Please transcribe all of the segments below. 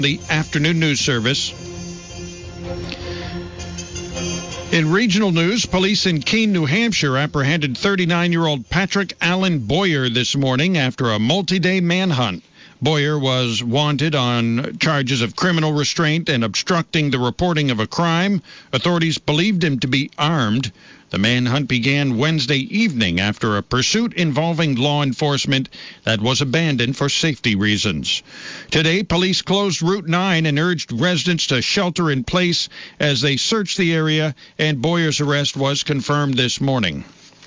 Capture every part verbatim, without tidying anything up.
The afternoon news service. In regional news, police in Keene, New Hampshire apprehended thirty-nine-year-old Patrick Allen Boyer this morning after a multi-day manhunt. Boyer was wanted on charges of criminal restraint and obstructing the reporting of a crime. Authorities believed him to be armed. The manhunt began Wednesday evening after a pursuit involving law enforcement that was abandoned for safety reasons. Today, police closed Route nine and urged residents to shelter in place as they searched the area, and Boyer's arrest was confirmed this morning.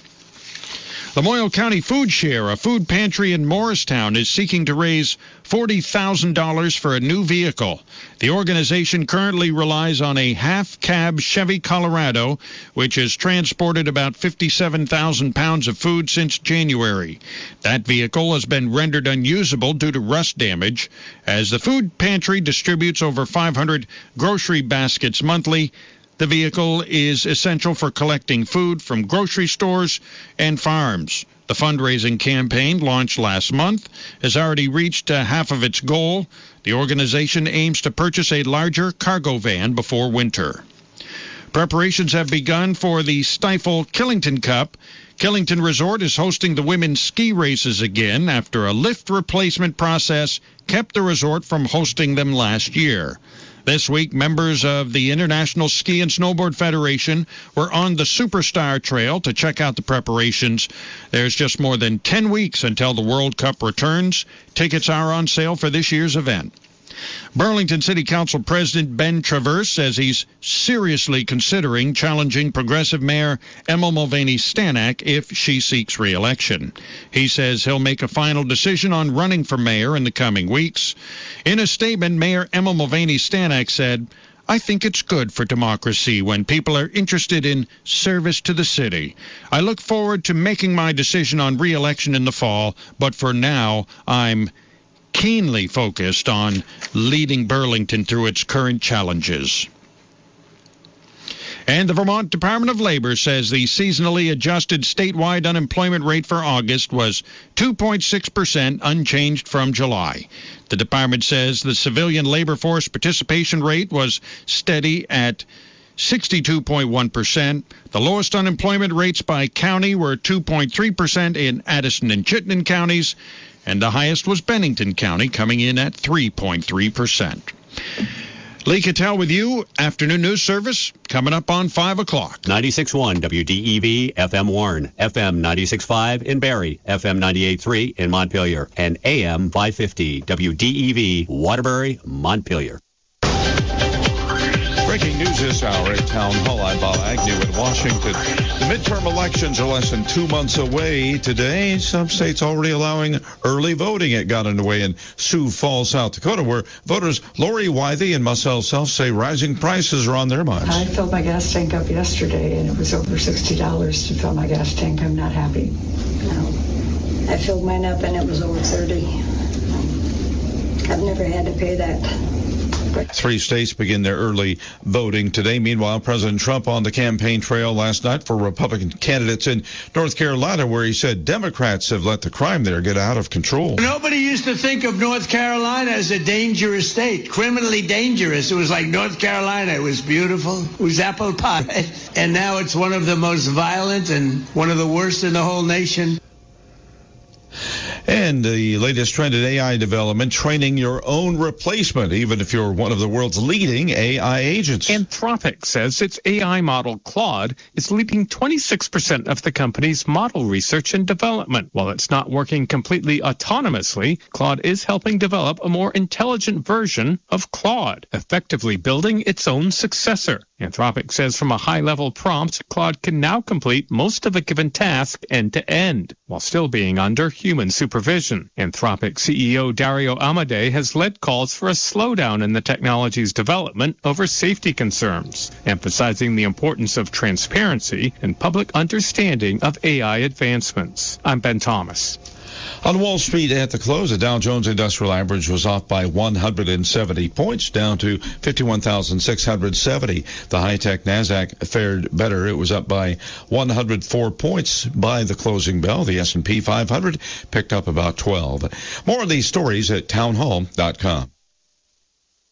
Lamoille County Food Share, a food pantry in Morristown, is seeking to raise forty thousand dollars for a new vehicle. The organization currently relies on a half-cab Chevy Colorado, which has transported about fifty-seven thousand pounds of food since January. That vehicle has been rendered unusable due to rust damage. As the food pantry distributes over five hundred grocery baskets monthly, the vehicle is essential for collecting food from grocery stores and farms. The fundraising campaign, launched last month, has already reached uh, half of its goal. The organization aims to purchase a larger cargo van before winter. Preparations have begun for the Stifel Killington Cup. Killington Resort is hosting the women's ski races again after a lift replacement process kept the resort from hosting them last year. This week, members of the International Ski and Snowboard Federation were on the Superstar Trail to check out the preparations. There's just more than ten weeks until the World Cup returns. Tickets are on sale for this year's event. Burlington City Council President Ben Traverse says he's seriously considering challenging Progressive Mayor Emma Mulvaney Stanak if she seeks re-election. He says he'll make a final decision on running for mayor in the coming weeks. In a statement, Mayor Emma Mulvaney Stanak said, "I think it's good for democracy when people are interested in service to the city. I look forward to making my decision on re-election in the fall, but for now, I'm keenly focused on leading Burlington through its current challenges." And the Vermont Department of Labor says the seasonally adjusted statewide unemployment rate for August was two point six percent, unchanged from July. The department says the civilian labor force participation rate was steady at sixty-two point one percent. The lowest unemployment rates by county were two point three percent in Addison and Chittenden counties, and the highest was Bennington County, coming in at three point three percent. Lee Cattell with you. Afternoon news service coming up on five o'clock. ninety-six point one W D E V F M Warren, F M ninety-six point five in Barrie, F M ninety-eight point three in Montpelier, and A M five fifty W D E V Waterbury, Montpelier. Breaking news this hour at Town Hall. I'm Bob Agnew in Washington. The midterm elections are less than two months away today. Some states already allowing early voting. It got underway in Sioux Falls, South Dakota, where voters Lori Wythe and Marcel Self say rising prices are on their minds. I filled my gas tank up yesterday, and it was over sixty dollars to fill my gas tank. I'm not happy. No. I filled mine up, and it was over thirty. I've never had to pay that. Three states begin their early voting today. Meanwhile, President Trump on the campaign trail last night for Republican candidates in North Carolina, where he said Democrats have let the crime there get out of control. Nobody used to think of North Carolina as a dangerous state, criminally dangerous. It was like North Carolina. It was beautiful. It was apple pie. And now it's one of the most violent and one of the worst in the whole nation. And the latest trend in A I development, training your own replacement, even if you're one of the world's leading A I agents. Anthropic says its A I model, Claude, is leading twenty-six percent of the company's model research and development. While it's not working completely autonomously, Claude is helping develop a more intelligent version of Claude, effectively building its own successor. Anthropic says from a high-level prompt, Claude can now complete most of a given task end-to-end, while still being under human supervision. Anthropic C E O Dario Amodei has led calls for a slowdown in the technology's development over safety concerns, emphasizing the importance of transparency and public understanding of A I advancements. I'm Ben Thomas. On Wall Street at the close, the Dow Jones Industrial Average was off by one hundred seventy points, down to fifty-one thousand six hundred seventy. The high-tech NASDAQ fared better. It was up by one hundred four points by the closing bell. The S and P five hundred picked up about twelve. More of these stories at townhall dot com.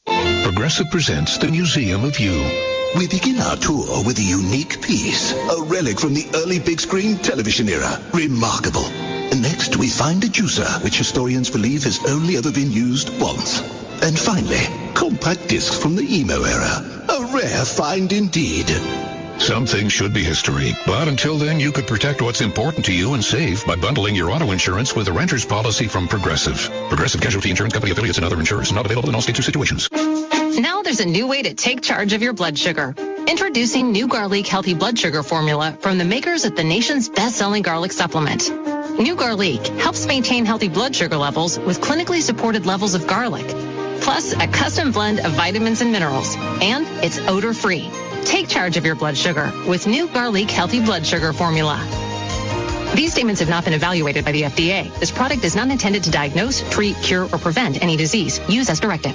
Progressive presents the Museum of You. We begin our tour with a unique piece, a relic from the early big screen television era. Remarkable. Next, we find a juicer, which historians believe has only ever been used once. And finally, compact discs from the emo era. A rare find indeed. Some things should be history, but until then, you could protect what's important to you and save by bundling your auto insurance with a renter's policy from Progressive. Progressive Casualty Insurance Company affiliates and other insurers, not available in all states or situations. Now there's a new way to take charge of your blood sugar. Introducing new Garlic Healthy Blood Sugar Formula from the makers of the nation's best-selling garlic supplement. New Garlic helps maintain healthy blood sugar levels with clinically supported levels of garlic, plus a custom blend of vitamins and minerals, and it's odor-free. Take charge of your blood sugar with new Garlic Healthy Blood Sugar Formula. These statements have not been evaluated by the F D A. This product is not intended to diagnose, treat, cure, or prevent any disease. Use as directed.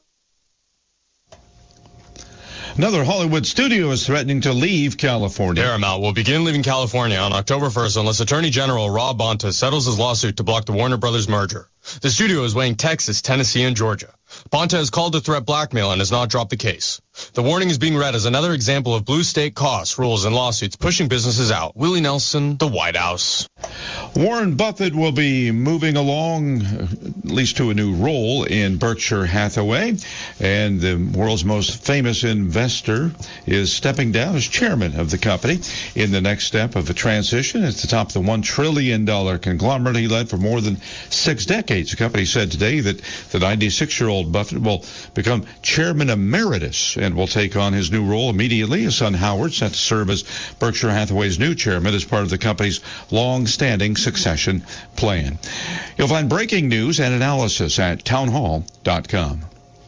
Another Hollywood studio is threatening to leave California. Paramount will begin leaving California on October first unless Attorney General Rob Bonta settles his lawsuit to block the Warner Brothers merger. The studio is weighing Texas, Tennessee, and Georgia. Bonta has called the threat blackmail and has not dropped the case. The warning is being read as another example of blue state costs, rules, and lawsuits pushing businesses out. Willie Nelson, the White House. Warren Buffett will be moving along, at least to a new role in Berkshire Hathaway, and the world's most famous investor is stepping down as chairman of the company in the next step of a transition at the top of the one trillion dollars conglomerate he led for more than six decades. The company said today that the ninety-six-year-old Buffett will become chairman emeritus and will take on his new role immediately. His son Howard set to serve as Berkshire Hathaway's new chairman as part of the company's long-standing succession plan. You'll find breaking news and analysis at townhall dot com.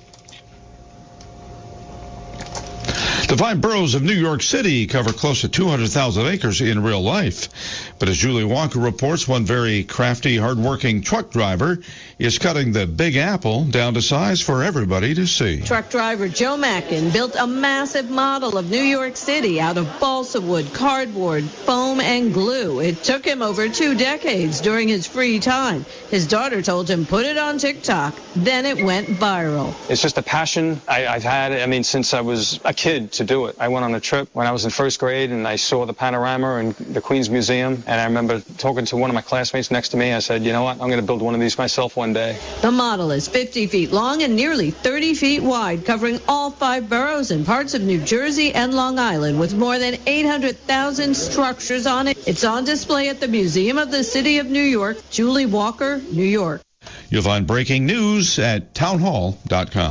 The five boroughs of New York City cover close to two hundred thousand acres in real life. But as Julie Walker reports, one very crafty, hardworking truck driver is cutting the Big Apple down to size for everybody to see. Truck driver Joe Mackin built a massive model of New York City out of balsa wood, cardboard, foam, and glue. It took him over two decades during his free time. His daughter told him, put it on TikTok. Then it went viral. It's just a passion I, I've had, I mean, since I was a kid to do it. I went on a trip when I was in first grade and I saw the panorama and the Queens Museum, and I remember talking to one of my classmates next to me. I said, you know what, I'm going to build one of these myself one day. The model is fifty feet long and nearly thirty feet wide, covering all five boroughs and parts of New Jersey and Long Island, with more than eight hundred thousand structures on it. It's on display at the Museum of the City of New York. Julie Walker, New York. You'll find breaking news at townhall dot com.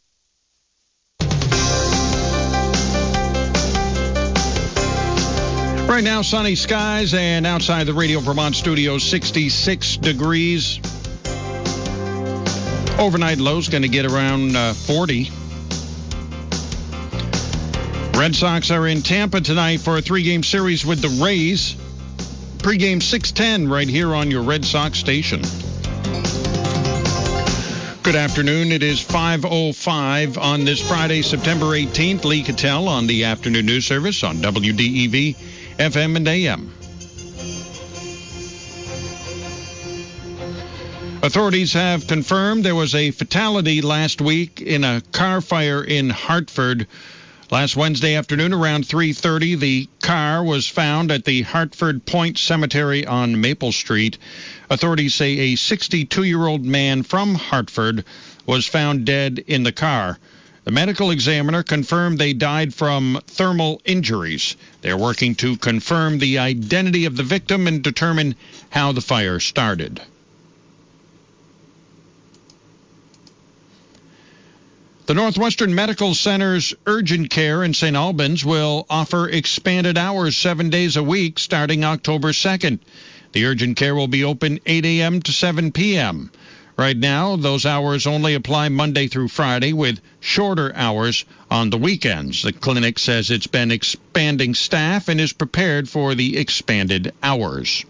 Right now, sunny skies, and outside the Radio Vermont studio, sixty-six degrees. Overnight low's going to get around uh, forty. Red Sox are in Tampa tonight for a three-game series with the Rays. Pre-game six ten right here on your Red Sox station. Good afternoon. It is five oh five on this Friday, September eighteenth. Lee Cattell on the afternoon news service on W D E V, F M and A M. Authorities have confirmed there was a fatality last week in a car fire in Hartford. Last Wednesday afternoon around three thirty, the car was found at the Hartford Point Cemetery on Maple Street. Authorities say a sixty-two-year-old man from Hartford was found dead in the car. The medical examiner confirmed they died from thermal injuries. They're working to confirm the identity of the victim and determine how the fire started. The Northwestern Medical Center's urgent care in Saint Albans will offer expanded hours seven days a week starting October second. The urgent care will be open eight a.m. to seven p.m. Right now, those hours only apply Monday through Friday with shorter hours on the weekends. The clinic says it's been expanding staff and is prepared for the expanded hours.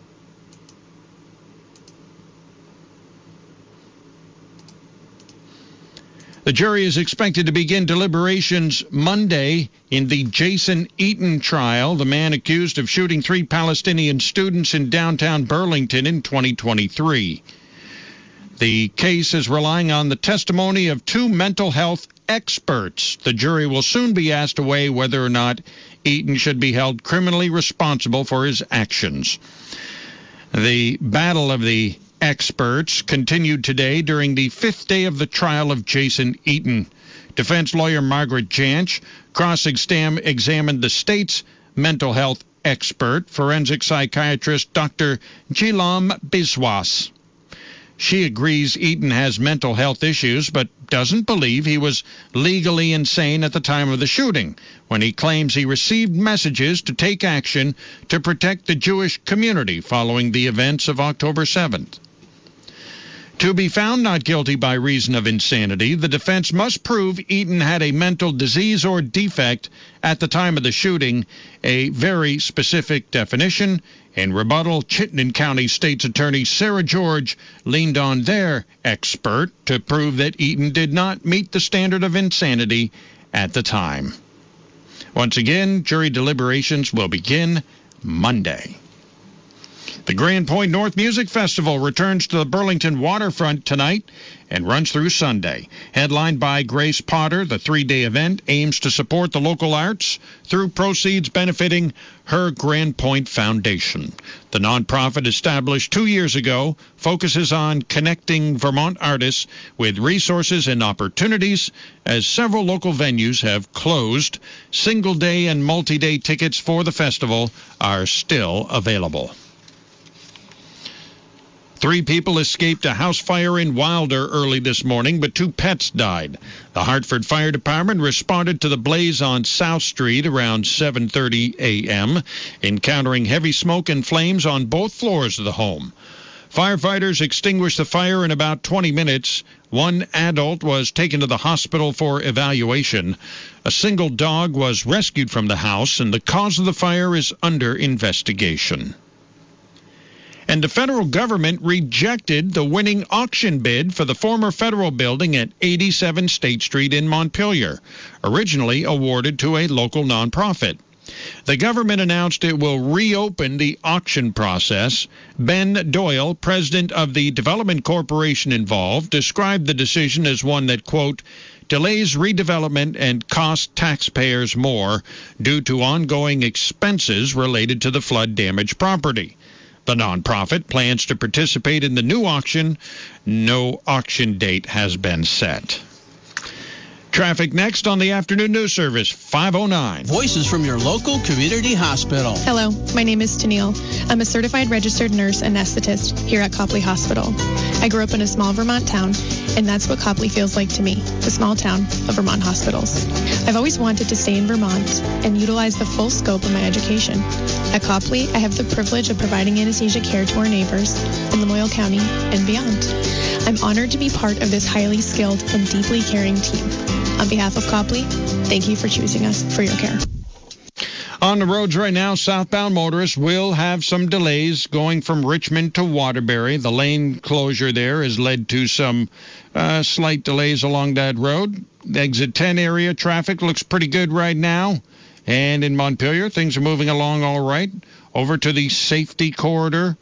The jury is expected to begin deliberations Monday in the Jason Eaton trial, the man accused of shooting three Palestinian students in downtown Burlington in twenty twenty-three. The case is relying on the testimony of two mental health experts. The jury will soon be asked to weigh whether or not Eaton should be held criminally responsible for his actions. The battle of the experts continued today during the fifth day of the trial of Jason Eaton. Defense lawyer Margaret Jansch cross-examined the state's mental health expert, forensic psychiatrist Doctor Jilam Biswas. She agrees Eaton has mental health issues, but doesn't believe he was legally insane at the time of the shooting, when he claims he received messages to take action to protect the Jewish community following the events of October seventh. To be found not guilty by reason of insanity, the defense must prove Eaton had a mental disease or defect at the time of the shooting, a very specific definition. In rebuttal, Chittenden County State's Attorney Sarah George leaned on their expert to prove that Eaton did not meet the standard of insanity at the time. Once again, jury deliberations will begin Monday. The Grand Point North Music Festival returns to the Burlington waterfront tonight and runs through Sunday. Headlined by Grace Potter, the three-day event aims to support the local arts through proceeds benefiting her Grand Point Foundation. The nonprofit, established two years ago, focuses on connecting Vermont artists with resources and opportunities, as several local venues have closed. Single-day and multi-day tickets for the festival are still available. Three people escaped a house fire in Wilder early this morning, but two pets died. The Hartford Fire Department responded to the blaze on South Street around seven thirty a.m., encountering heavy smoke and flames on both floors of the home. Firefighters extinguished the fire in about twenty minutes. One adult was taken to the hospital for evaluation. A single dog was rescued from the house, and the cause of the fire is under investigation. And the federal government rejected the winning auction bid for the former federal building at eighty-seven State Street in Montpelier, originally awarded to a local nonprofit. The government announced it will reopen the auction process. Ben Doyle, president of the development corporation involved, described the decision as one that, quote, delays redevelopment and costs taxpayers more due to ongoing expenses related to the flood-damaged property. The nonprofit plans to participate in the new auction. No auction date has been set. Traffic next on the afternoon news service, five oh nine. Voices from your local community hospital. Hello, my name is Tennille. I'm a certified registered nurse anesthetist here at Copley Hospital. I grew up in a small Vermont town, and that's what Copley feels like to me, the small town of Vermont hospitals. I've always wanted to stay in Vermont and utilize the full scope of my education. At Copley, I have the privilege of providing anesthesia care to our neighbors in Lamoille County and beyond. I'm honored to be part of this highly skilled and deeply caring team. On behalf of Copley, thank you for choosing us for your care. On the roads right now, southbound motorists will have some delays going from Richmond to Waterbury. The lane closure there has led to some uh, slight delays along that road. The exit ten area traffic looks pretty good right now. And in Montpelier, things are moving along all right. Over to the safety corridor.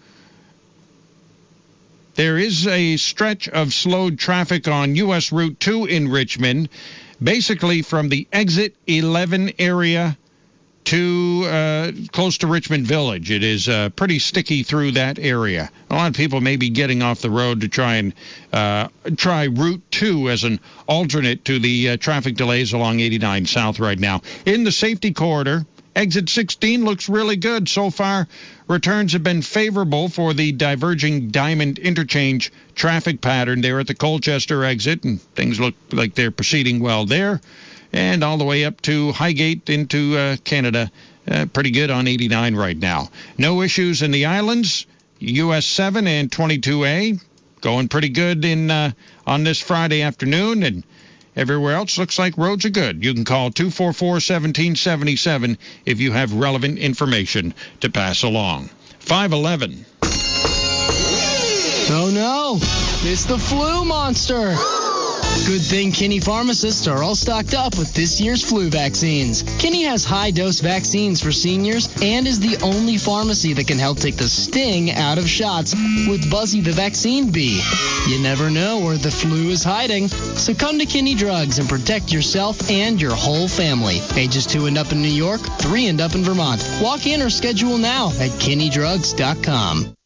There is a stretch of slowed traffic on U S Route two in Richmond, basically from the exit eleven area to uh, close to Richmond Village. It is uh, pretty sticky through that area. A lot of people may be getting off the road to try and uh, try Route two as an alternate to the uh, traffic delays along eighty-nine South right now. In the safety corridor, exit sixteen looks really good so far. Returns have been favorable for the diverging Diamond interchange traffic pattern there at the Colchester exit, and things look like they're proceeding well there. And all the way up to Highgate into uh, Canada, uh, pretty good on eighty-nine right now. No issues in the islands. U S seven and twenty-two A going pretty good in uh, on this Friday afternoon, and everywhere else looks like roads are good. You can call two four four, one seven seven seven if you have relevant information to pass along. five eleven. Oh no, it's the flu monster. Good thing Kinney pharmacists are all stocked up with this year's flu vaccines. Kinney has high-dose vaccines for seniors and is the only pharmacy that can help take the sting out of shots with Buzzy the Vaccine Bee. You never know where the flu is hiding, so come to Kinney Drugs and protect yourself and your whole family. Ages two and up in New York, three and up in Vermont. Walk in or schedule now at kinney drugs dot com.